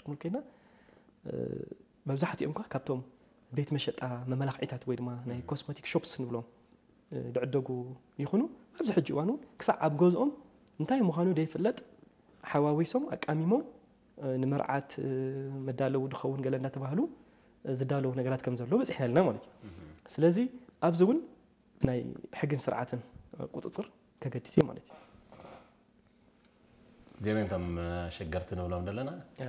كنا مبزحتي أمك كابتوم بيت مشطة مملخعيتات ወይ ድማ ናይ ኮስሞቲክ ሾፕስ ንብሎም ድዕደጉ ይኹኑ ኣብዚ ሕጂ ዋኑ ክሳብ ገዝኦም እንታይ ምዃኑ ደይፍለጥ ሓዋዊሶም ኣቃሚሞም ንመርዓት መዳለው ድኸውን ገለ እንዳተባህሉ ዝዳለው ነገራት ከም ዘሎ በጽሕልና ማለት እዩ ስለዚ ኣብዚ እውን ናይ ሕግን ስርዓትን ቁጥጥር ከገድስ ማለት እዩ زي ما انتم شجرتنا ولا مدلنا